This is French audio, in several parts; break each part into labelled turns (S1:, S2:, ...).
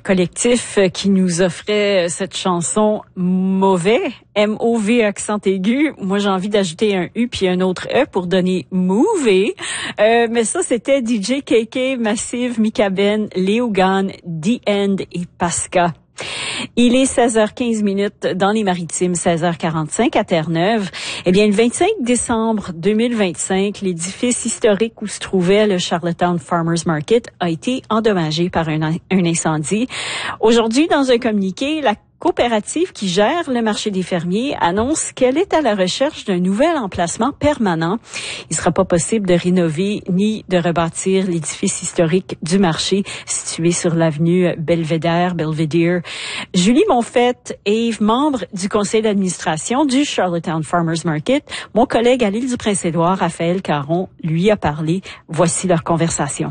S1: collectif qui nous offrait cette chanson Mauvais, M-O-V accent aigu. Moi, j'ai envie d'ajouter un U puis un autre E pour donner Mouvé. Mais ça, c'était DJ KK, Massive, Mika Ben, Léo Gann, The End et Pasca. Il est 16h15 dans les Maritimes, 16h45 à Terre-Neuve. Eh bien, le 25 décembre 2025, l'édifice historique où se trouvait le Charlottetown Farmers Market a été endommagé par un incendie. Aujourd'hui, dans un communiqué, la coopérative qui gère le marché des fermiers annonce qu'elle est à la recherche d'un nouvel emplacement permanent. Il ne sera pas possible de rénover ni de rebâtir l'édifice historique du marché situé sur l'avenue Belvedere. Julie Monfette est membre du conseil d'administration du Charlottetown Farmers Market. Mon collègue à l'île du Prince-Édouard, Raphaël Caron, lui a parlé. Voici leur conversation.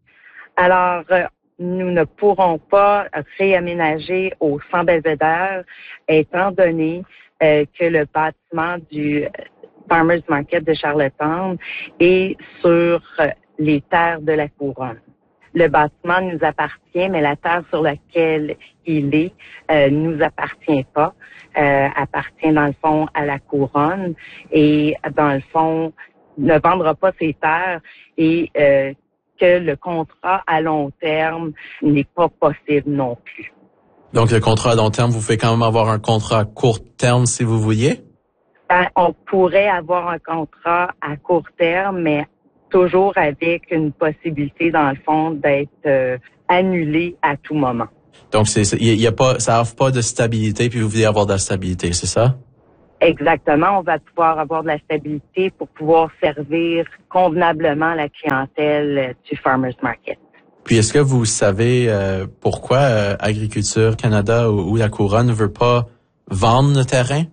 S2: Alors, nous ne pourrons pas réaménager au Centre Belvedere étant donné que le bâtiment du Farmers Market de Charlottetown est sur les terres de la Couronne. Le bâtiment nous appartient, mais la terre sur laquelle il est nous appartient pas, appartient dans le fond à la Couronne et dans le fond ne vendra pas ses terres et que le contrat à long terme n'est pas possible non plus.
S3: Donc, le contrat à long terme, vous pouvez quand même avoir un contrat à court terme si vous vouliez?
S2: On pourrait avoir un contrat à court terme, mais toujours avec une possibilité, dans le fond, d'être annulé à tout moment.
S3: Donc, ça offre pas de stabilité, puis vous voulez avoir de la stabilité, c'est ça?
S2: Exactement. On va pouvoir avoir de la stabilité pour pouvoir servir convenablement la clientèle du Farmers Market.
S3: Puis, est-ce que vous savez pourquoi Agriculture Canada ou la Couronne ne veut pas vendre le terrain?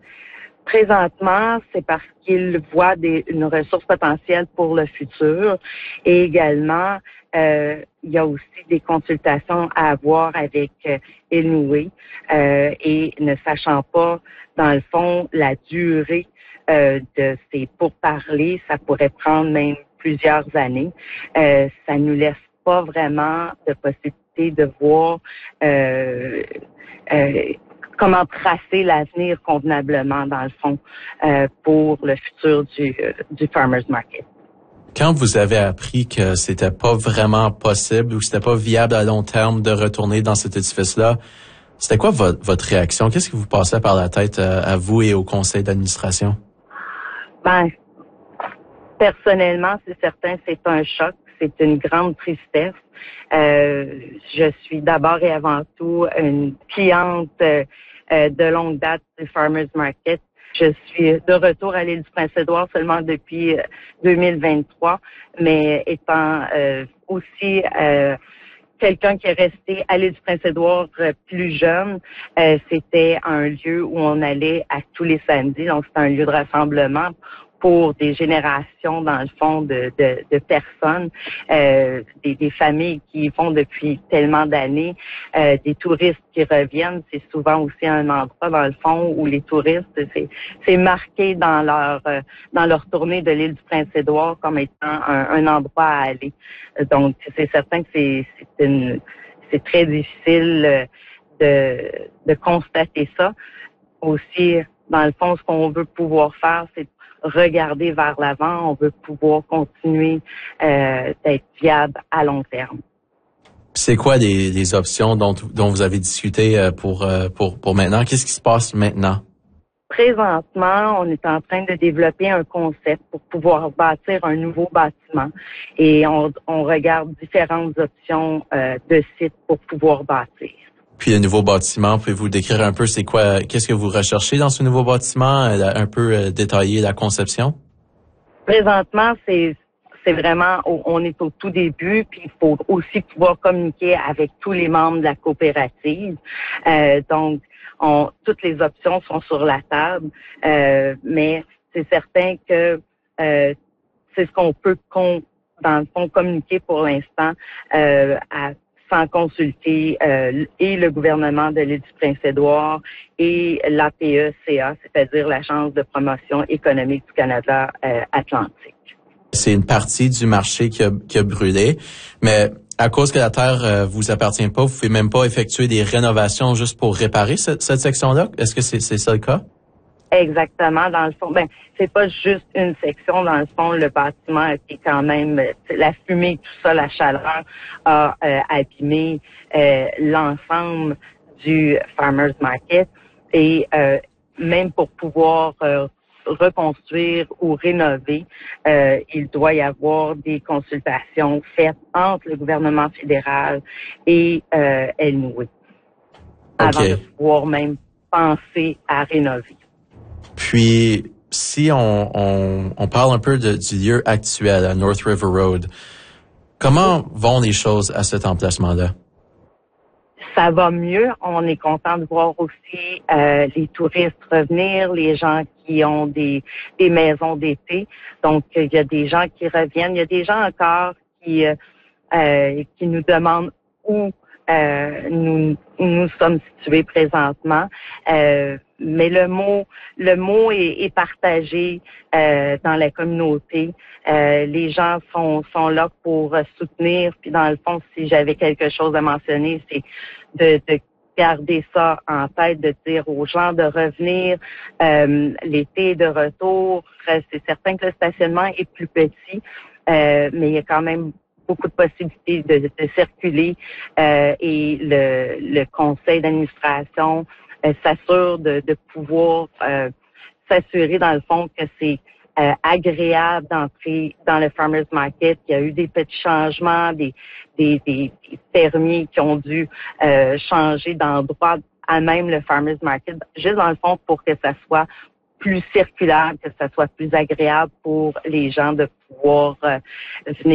S2: Présentement, c'est parce qu'ils voient une ressource potentielle pour le futur. Et également, il y a aussi des consultations à avoir avec Inouï et ne sachant pas, dans le fond, la durée de ces pourparlers, ça pourrait prendre même plusieurs années. Ça nous laisse pas vraiment de possibilité de voir comment tracer l'avenir convenablement, dans le fond, pour le futur du Farmers Market.
S3: Quand vous avez appris que c'était pas vraiment possible ou que c'était pas viable à long terme de retourner dans cet édifice-là, c'était quoi votre réaction? Qu'est-ce qui vous passait par la tête à vous et au conseil d'administration?
S2: Ben, personnellement, c'est certain, c'est un choc. C'est une grande tristesse. Je suis d'abord et avant tout une cliente de longue date du Farmers Market. Je suis de retour à l'île du Prince-Édouard seulement depuis 2023, mais étant aussi quelqu'un qui est resté à l'île du Prince-Édouard plus jeune, c'était un lieu où on allait à tous les samedis, donc c'est un lieu de rassemblement pour des générations, dans le fond, de personnes, des familles qui y vont depuis tellement d'années, des touristes qui reviennent. C'est souvent aussi un endroit, dans le fond, où les touristes, c'est marqué dans leur tournée de l'île du Prince-Édouard comme étant un endroit à aller. Donc, c'est certain que c'est très difficile de constater ça. Aussi, dans le fond, ce qu'on veut pouvoir faire, c'est regarder vers l'avant. On veut pouvoir continuer d'être viable à long terme.
S3: C'est quoi les options dont vous avez discuté pour maintenant? Qu'est-ce qui se passe maintenant?
S2: Présentement, on est en train de développer un concept pour pouvoir bâtir un nouveau bâtiment et on regarde différentes options de sites pour pouvoir bâtir.
S3: Puis le nouveau bâtiment, pouvez-vous décrire un peu c'est quoi, qu'est-ce que vous recherchez dans ce nouveau bâtiment, un peu détailler la conception?
S2: Présentement, c'est vraiment, on est au tout début, puis il faut aussi pouvoir communiquer avec tous les membres de la coopérative. Donc, toutes les options sont sur la table, mais c'est certain que c'est ce qu'on peut, dans le fond, communiquer pour l'instant sans consulter et le gouvernement de l'île du Prince-Édouard et l'APE-CA, c'est-à-dire l'Agence de promotion économique du Canada Atlantique.
S3: C'est une partie du marché qui a brûlé, mais à cause que la terre vous appartient pas, vous pouvez même pas effectuer des rénovations juste pour réparer cette section-là? Est-ce que c'est ça le cas?
S2: Exactement. Dans le fond, c'est pas juste une section. Dans le fond, le bâtiment qui quand même, la fumée, tout ça, la chaleur a abîmé l'ensemble du Farmers Market. Et même pour pouvoir reconstruire ou rénover, il doit y avoir des consultations faites entre le gouvernement fédéral et El-Nouri avant de pouvoir même penser à rénover.
S3: Puis, si on parle un peu du lieu actuel, à North River Road, comment vont les choses à cet emplacement-là?
S2: Ça va mieux. On est content de voir aussi les touristes revenir, les gens qui ont des maisons d'été. Donc, il y a des gens qui reviennent. Il y a des gens encore qui nous demandent où nous sommes situés présentement. Mais le mot est partagé dans la communauté. Les gens sont là pour soutenir. Puis dans le fond, si j'avais quelque chose à mentionner, c'est de garder ça en tête, de dire aux gens de revenir. L'été de retour, c'est certain que le stationnement est plus petit, mais il y a quand même beaucoup de possibilités de circuler et le conseil d'administration s'assure de pouvoir s'assurer dans le fond que c'est agréable d'entrer dans le Farmers Market. Il y a eu des petits changements, des fermiers qui ont dû changer d'endroit à même le Farmers Market, juste dans le fond pour que ça soit plus circulaire, que ça soit plus agréable pour les gens de pouvoir venir